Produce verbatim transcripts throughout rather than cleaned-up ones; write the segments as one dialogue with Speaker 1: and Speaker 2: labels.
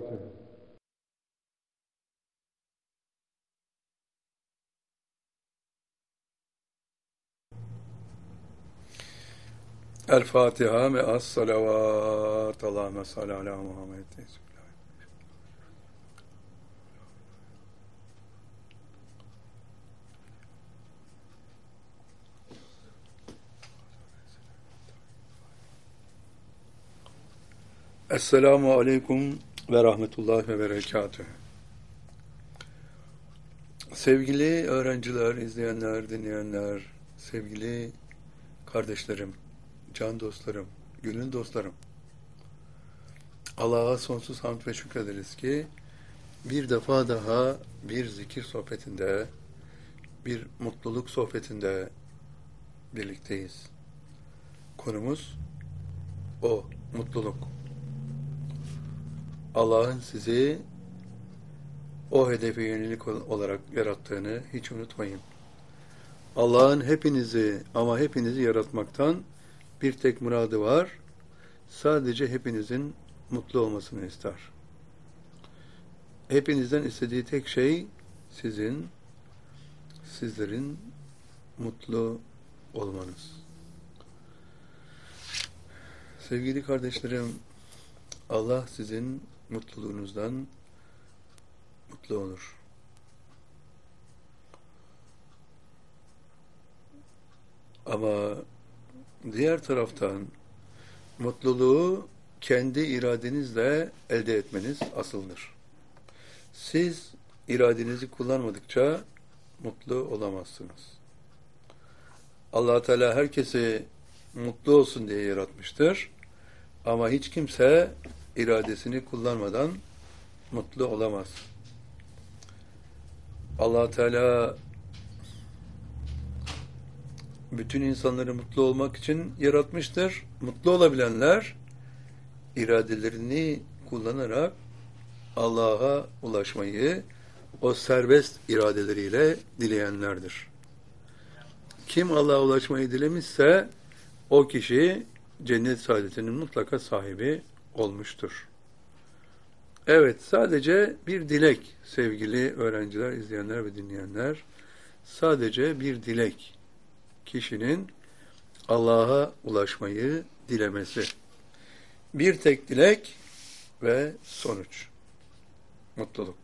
Speaker 1: وبركاته. الفاتحة مع الصلوات. اللهم صل على محمد. Esselamu Aleyküm ve Rahmetullah ve Berekatühü. Sevgili öğrenciler, izleyenler, dinleyenler, sevgili kardeşlerim, can dostlarım, gönül dostlarım. Allah'a sonsuz hamd ve şükrederiz ki bir defa daha bir zikir sohbetinde, bir mutluluk sohbetinde birlikteyiz. Konumuz o, mutluluk. Allah'ın sizi o hedefe yönelik olarak yarattığını hiç unutmayın. Allah'ın hepinizi ama hepinizi yaratmaktan bir tek muradı var. Sadece hepinizin mutlu olmasını ister. Hepinizden istediği tek şey sizin, sizlerin mutlu olmanız. Sevgili kardeşlerim, Allah sizin mutluluğunuzdan mutlu olur. Ama diğer taraftan mutluluğu kendi iradenizle elde etmeniz asıldır. Siz iradenizi kullanmadıkça mutlu olamazsınız. Allah Teala herkesi mutlu olsun diye yaratmıştır. Ama hiç kimse iradesini kullanmadan mutlu olamaz. Allah Teala bütün insanları mutlu olmak için yaratmıştır. Mutlu olabilenler iradelerini kullanarak Allah'a ulaşmayı o serbest iradeleriyle dileyenlerdir. Kim Allah'a ulaşmayı dilemişse o kişi cennet saadetinin mutlaka sahibi olmuştur. Evet, sadece bir dilek sevgili öğrenciler, izleyenler ve dinleyenler. Sadece bir dilek. Kişinin Allah'a ulaşmayı dilemesi. Bir tek dilek ve sonuç. Mutluluk.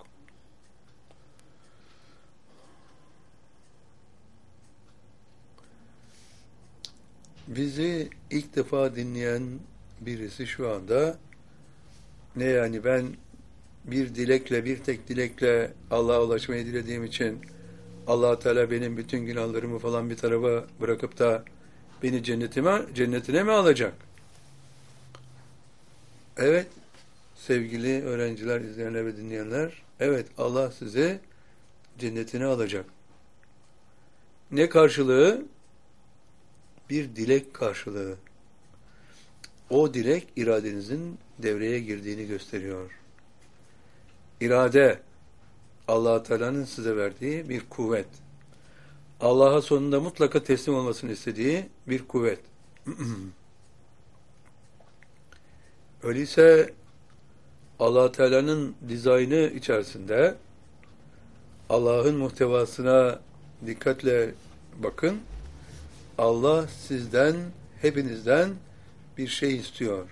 Speaker 1: Bizi ilk defa dinleyen birisi şu anda ne yani ben bir dilekle, bir tek dilekle Allah'a ulaşmayı dilediğim için Allah Teala benim bütün günahlarımı falan bir tarafa bırakıp da beni cennetime, cennetine mi alacak? Evet, sevgili öğrenciler, izleyenler ve dinleyenler, evet Allah sizi cennetine alacak. Ne karşılığı? Bir dilek karşılığı. O dilek iradenizin devreye girdiğini gösteriyor. İrade, Allah Teala'nın size verdiği bir kuvvet. Allah'a sonunda mutlaka teslim olmasını istediği bir kuvvet. Öyleyse Allah Teala'nın dizaynı içerisinde Allah'ın muhtevasına dikkatle bakın. Allah sizden, hepinizden bir şey istiyor.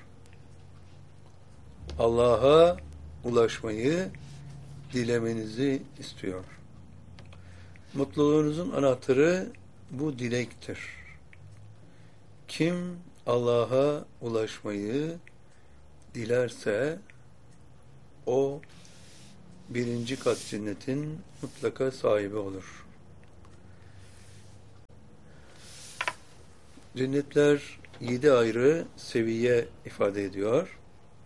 Speaker 1: Allah'a ulaşmayı dilemenizi istiyor. Mutluluğunuzun anahtarı bu dilektir. Kim Allah'a ulaşmayı dilerse o birinci kat cennetin mutlaka sahibi olur. Cennetler yedi ayrı seviye ifade ediyor.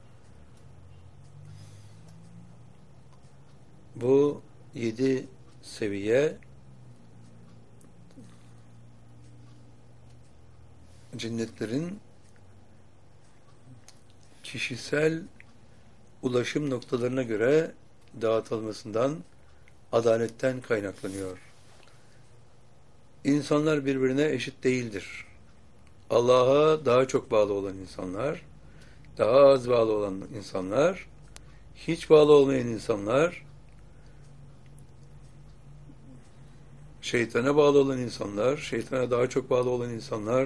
Speaker 1: Bu yedi seviye cennetlerin kişisel ulaşım noktalarına göre dağıtılmasından, adaletten kaynaklanıyor. İnsanlar birbirine eşit değildir. Allah'a daha çok bağlı olan insanlar, daha az bağlı olan insanlar hiç bağlı olmayan insanlar, şeytana bağlı olan insanlar, şeytana daha çok bağlı olan insanlar,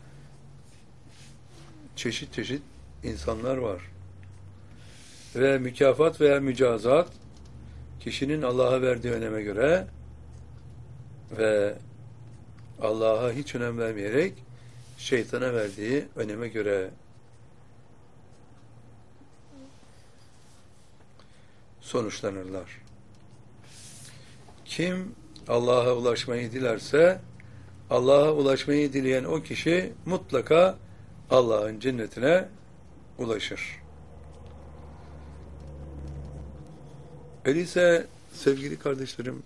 Speaker 1: çeşit çeşit insanlar var. Ve mükafat veya mücazat, kişinin Allah'a verdiği öneme göre ve Allah'a hiç önem vermeyerek şeytana verdiği öneme göre sonuçlanırlar. Kim Allah'a ulaşmayı dilerse, Allah'a ulaşmayı dileyen o kişi mutlaka Allah'ın cennetine ulaşır. Öyleyse sevgili kardeşlerim,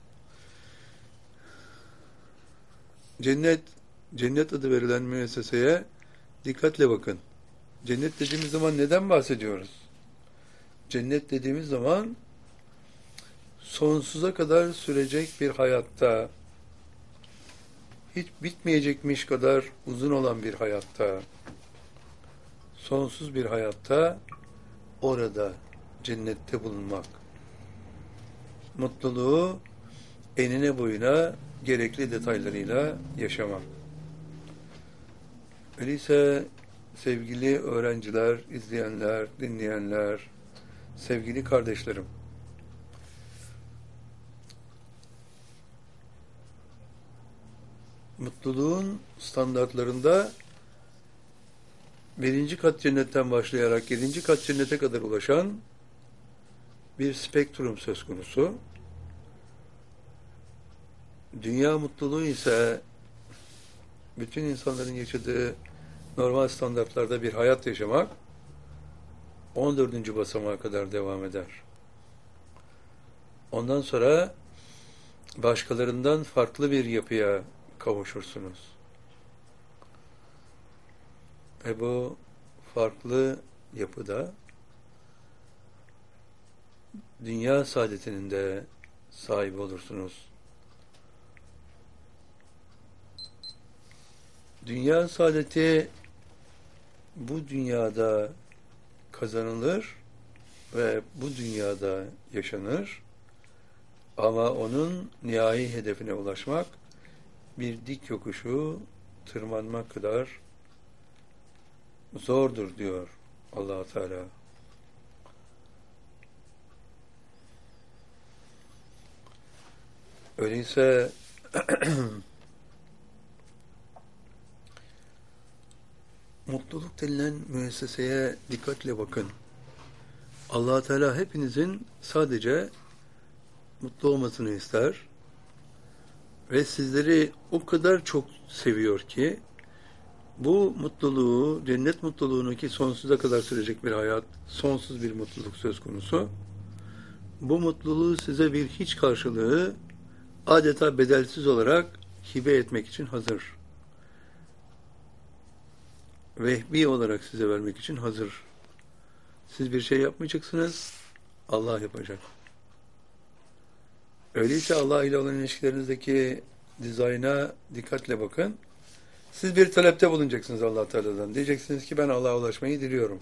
Speaker 1: cennet, cennet adı verilen müesseseye dikkatle bakın. Cennet dediğimiz zaman neden bahsediyoruz? Cennet dediğimiz zaman sonsuza kadar sürecek bir hayatta, hiç bitmeyecekmiş kadar uzun olan bir hayatta, sonsuz bir hayatta orada cennette bulunmak. Mutluluğu enine boyuna gerekli detaylarıyla yaşamak. Öyleyse sevgili öğrenciler, izleyenler, dinleyenler, sevgili kardeşlerim, mutluluğun standartlarında birinci kat cennetten başlayarak yedinci kat cennete kadar ulaşan bir spektrum söz konusu. Dünya mutluluğu ise bütün insanların yaşadığı normal standartlarda bir hayat yaşamak on dördüncü basamağa kadar devam eder. Ondan sonra başkalarından farklı bir yapıya kavuşursunuz. Ve bu farklı yapıda dünya saadetinin de sahibi olursunuz. Dünya saadeti bu dünyada kazanılır ve bu dünyada yaşanır. Ama onun nihai hedefine ulaşmak bir dik yokuşu tırmanmak kadar zordur diyor Allah Teala. Öyleyse mutluluk denilen müesseseye dikkatle bakın. Allah Teala hepinizin sadece mutlu olmasını ister ve sizleri o kadar çok seviyor ki bu mutluluğu, cennet mutluluğunu ki sonsuza kadar sürecek bir hayat, sonsuz bir mutluluk söz konusu. Bu mutluluğu size bir hiç karşılığı adeta bedelsiz olarak hibe etmek için hazır. Vehbi olarak size vermek için hazır. Siz bir şey yapmayacaksınız, Allah yapacak. Öyleyse Allah ile olan ilişkilerinizdeki dizayna dikkatle bakın. Siz bir talepte bulunacaksınız Allah Teala'dan. Diyeceksiniz ki ben Allah'a ulaşmayı diliyorum.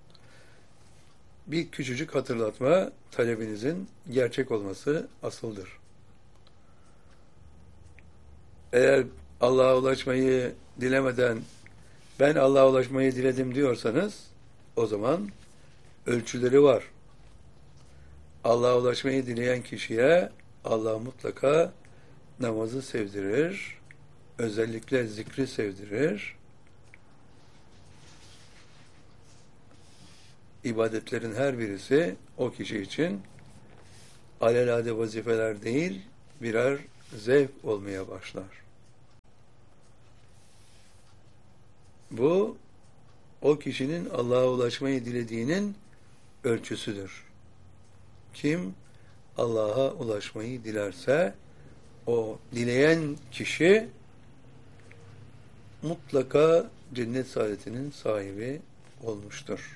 Speaker 1: Bir küçücük hatırlatma, talebinizin gerçek olması asıldır. Eğer Allah'a ulaşmayı dilemeden ben Allah'a ulaşmayı diledim diyorsanız o zaman ölçüleri var. Allah'a ulaşmayı dileyen kişiye Allah mutlaka namazı sevdirir, özellikle zikri sevdirir, ibadetlerin her birisi o kişi için alelade vazifeler değil, birer zevk olmaya başlar. Bu, o kişinin Allah'a ulaşmayı dilediğinin ölçüsüdür. Kim Allah'a ulaşmayı dilerse, o dileyen kişi mutlaka cennet saadetinin sahibi olmuştur.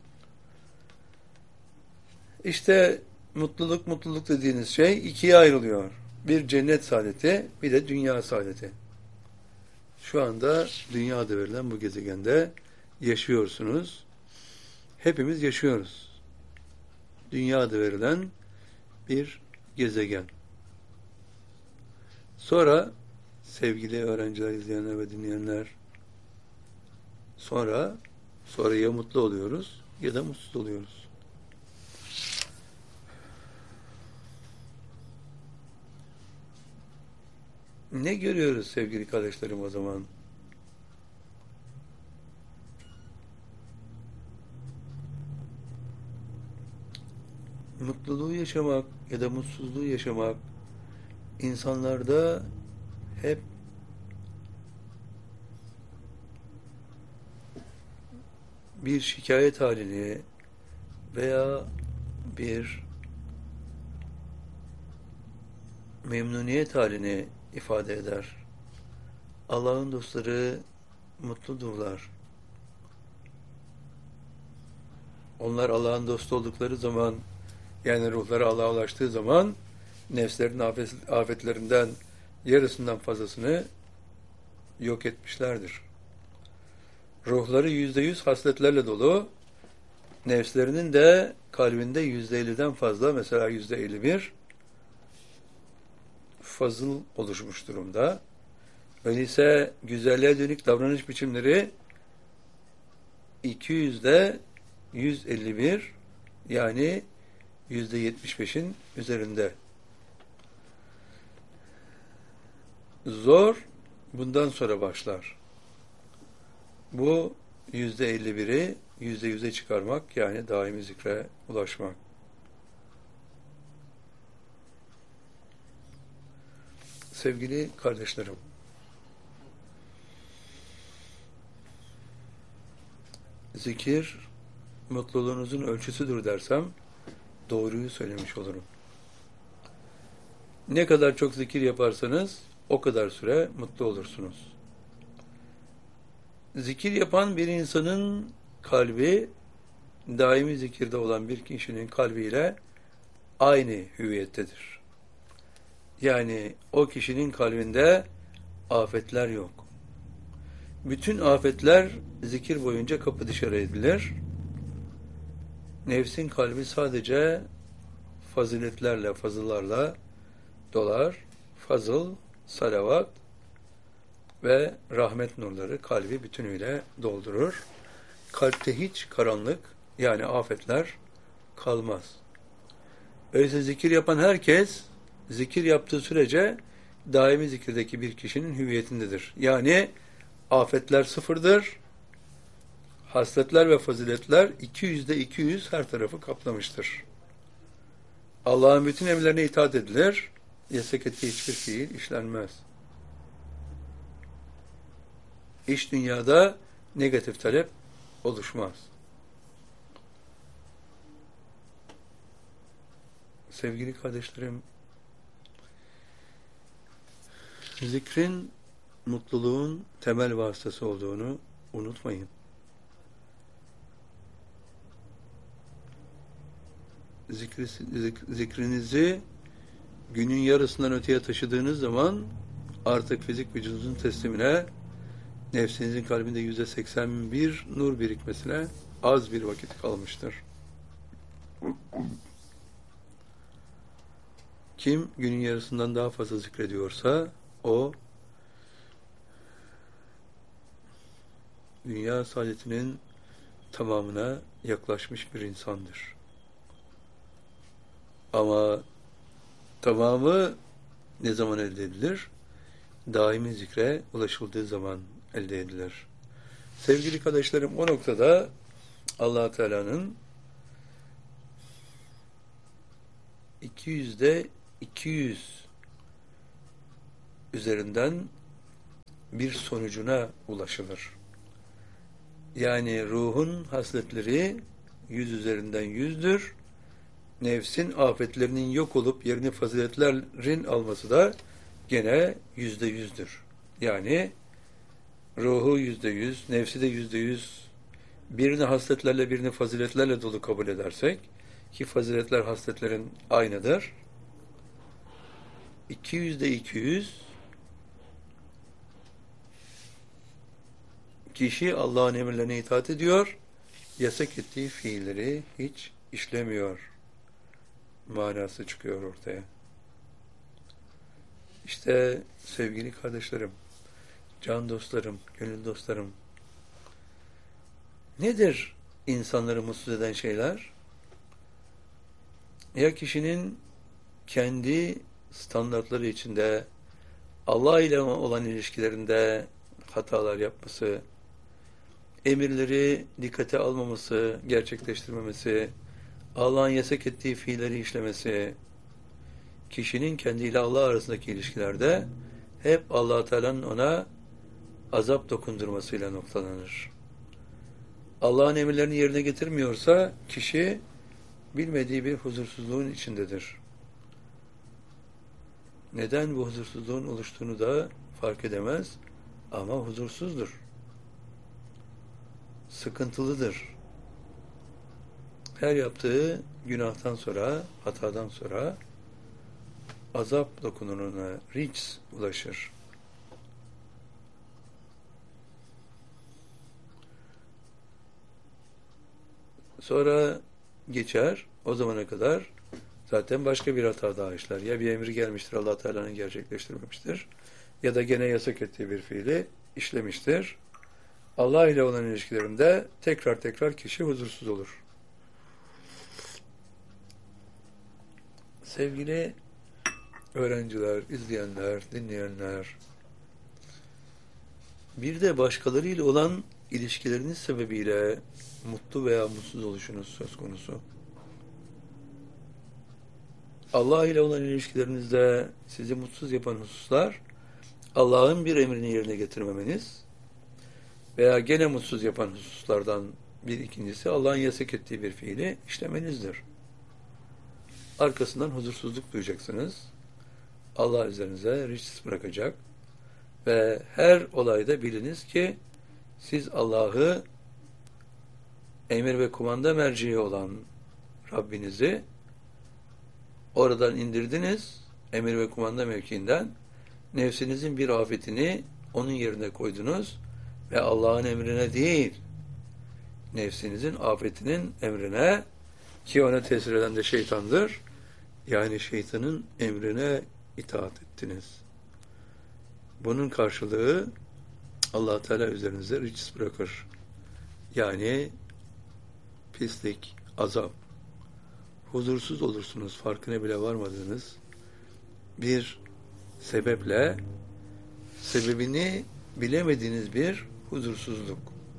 Speaker 1: İşte mutluluk, mutluluk dediğiniz şey ikiye ayrılıyor. Bir cennet saadeti, bir de dünya saadeti. Şu anda dünya adı verilen bu gezegende yaşıyorsunuz. Hepimiz yaşıyoruz. Dünya adı verilen bir gezegen. Sonra sevgili öğrenciler, izleyenler ve dinleyenler, sonra sonra ya mutlu oluyoruz ya da mutsuz oluyoruz. Ne görüyoruz sevgili kardeşlerim o zaman? Mutluluğu yaşamak ya da mutsuzluğu yaşamak insanlarda hep bir şikayet halini veya bir memnuniyet halini ifade eder. Allah'ın dostları mutludurlar. Onlar Allah'ın dostu oldukları zaman, yani ruhları Allah'a ulaştığı zaman nefslerin afet, afetlerinden yarısından fazlasını yok etmişlerdir. Ruhları yüzde yüz hasletlerle dolu, nefslerinin de kalbinde yüzde elliden fazla, mesela yüzde elli bir fazıl oluşmuş durumda. Öyleyse güzelliğe dönük davranış biçimleri iki yüzde yüz elli bir, yani yüzde yetmiş beşin üzerinde. Zor bundan sonra başlar. Bu yüzde elli biri yüzde yüze çıkarmak, yani daimi zikre ulaşmak. Sevgili kardeşlerim, zikir mutluluğunuzun ölçüsüdür dersem doğruyu söylemiş olurum. Ne kadar çok zikir yaparsanız o kadar süre mutlu olursunuz. Zikir yapan bir insanın kalbi, daimi zikirde olan bir kişinin kalbiyle aynı hüviyettedir. Yani o kişinin kalbinde afetler yok. Bütün afetler zikir boyunca kapı dışarı edilir. Nefsin kalbi sadece faziletlerle, fazıllarla dolar. Fazıl, salavat ve rahmet nurları kalbi bütünüyle doldurur. Kalpte hiç karanlık, yani afetler kalmaz. Öyleyse zikir yapan herkes, zikir yaptığı sürece daimi zikirdeki bir kişinin hüviyetindedir. Yani afetler sıfırdır, hasletler ve faziletler iki yüzde iki yüz her tarafı kaplamıştır. Allah'ın bütün emirlerine itaat edilir, yasak ettiği hiçbir fiil işlenmez. İç dünyada negatif talep oluşmaz. Sevgili kardeşlerim, zikrin mutluluğun temel vasıtası olduğunu unutmayın. Zikri, zik, zikrinizi günün yarısından öteye taşıdığınız zaman artık fizik vücudunuzun teslimine, nefsinizin kalbinde yüzde seksen bir nur birikmesine az bir vakit kalmıştır. Kim günün yarısından daha fazla zikrediyorsa o dünya saadetinin tamamına yaklaşmış bir insandır. Ama tamamı ne zaman elde edilir? Daimi zikre ulaşıldığı zaman elde edilir. Sevgili kardeşlerim, o noktada Allah Teala'nın iki yüzde iki yüz üzerinden bir sonucuna ulaşılır. Yani ruhun hasletleri yüz üzerinden yüzdür. Nefsin afetlerinin yok olup yerini faziletlerin alması da gene yüzde yüzdür. Yani ruhu yüzde yüz, nefsi de yüzde yüz, birini hasletlerle birini faziletlerle dolu kabul edersek, ki faziletler hasletlerin aynıdır, iki yüzde iki yüz kişi Allah'ın emirlerine itaat ediyor, yasak ettiği fiilleri hiç işlemiyor. manası çıkıyor ortaya. İşte sevgili kardeşlerim, can dostlarım, gönül dostlarım, nedir insanları mutsuz eden şeyler? Ya kişinin kendi standartları içinde Allah ile olan ilişkilerinde hatalar yapması, emirleri dikkate almaması, gerçekleştirmemesi, Allah'ın yasak ettiği fiilleri işlemesi, kişinin kendiyle Allah arasındaki ilişkilerde hep Allah Teala'nın ona azap dokundurmasıyla noktalanır. Allah'ın emirlerini yerine getirmiyorsa kişi bilmediği bir huzursuzluğun içindedir. Neden bu huzursuzluğun oluştuğunu da fark edemez ama huzursuzdur. Sıkıntılıdır. Her yaptığı günahtan sonra, hatadan sonra azap dokunuruna, rics ulaşır. Sonra geçer, o zamana kadar zaten başka bir hata daha işler. Ya bir emir gelmiştir, Allah Teala'nın gerçekleştirmemiştir, ya da gene yasak ettiği bir fiili işlemiştir. Allah ile olan ilişkilerinde tekrar tekrar kişi huzursuz olur. Sevgili öğrenciler, izleyenler, dinleyenler, bir de başkalarıyla olan ilişkileriniz sebebiyle mutlu veya mutsuz oluşunuz söz konusu. Allah ile olan ilişkilerinizde sizi mutsuz yapan hususlar, Allah'ın bir emrini yerine getirmemeniz veya gene mutsuz yapan hususlardan bir ikincisi Allah'ın yasak ettiği bir fiili işlemenizdir. Arkasından huzursuzluk duyacaksınız. Allah üzerinize rics bırakacak ve her olayda biliniz ki siz Allah'ı emir ve kumanda merciği olan Rabbinizi oradan indirdiniz, emir ve kumanda mevkiinden nefsinizin bir afetini onun yerine koydunuz ve Allah'ın emrine değil, nefsinizin afetinin emrine, ki ona tesir eden de şeytandır, yani şeytanın emrine itaat ettiniz. Bunun karşılığı Allah Teala üzerinize rics bırakır. Yani pislik, azap, huzursuz olursunuz, farkına bile varmadığınız bir sebeple, sebebini bilemediğiniz bir huzursuzluk.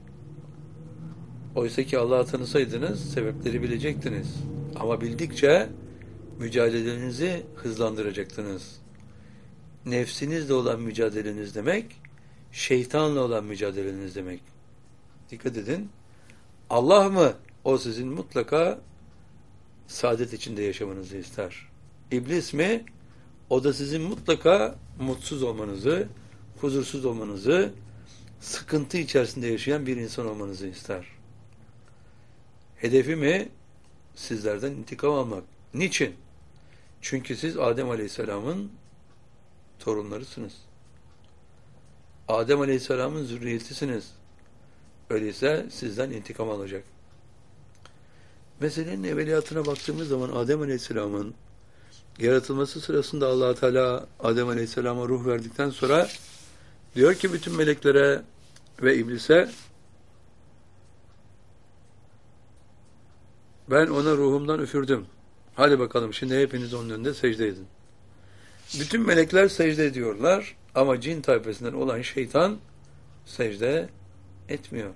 Speaker 1: Oysa ki Allah'ı tanısaydınız, sebepleri bilecektiniz. Ama bildikçe mücadelenizi hızlandıracaktınız. Nefsinizle olan mücadeleniz demek, şeytanla olan mücadeleniz demek. Dikkat edin. Allah mı? O sizin mutlaka saadet içinde yaşamanızı ister. İblis mi? O da sizin mutlaka mutsuz olmanızı, huzursuz olmanızı, sıkıntı içerisinde yaşayan bir insan olmanızı ister. Hedefi mi? Sizlerden intikam almak. Niçin? Çünkü siz Adem Aleyhisselam'ın torunlarısınız. Adem Aleyhisselam'ın zürriyetisiniz. Öyleyse sizden intikam alacak. Meselenin evveliyatına baktığımız zaman Adem Aleyhisselam'ın yaratılması sırasında Allah Teala Adem Aleyhisselam'a ruh verdikten sonra diyor ki bütün meleklere ve iblise, ben ona ruhumdan üfürdüm. Hadi bakalım şimdi hepiniz onun önünde secde edin. Bütün melekler secde ediyorlar ama cin tayfasından olan şeytan secde etmiyor.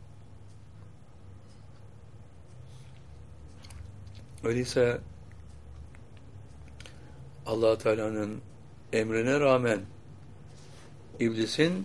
Speaker 1: Öyleyse Allah Teala'nın emrine rağmen iblisin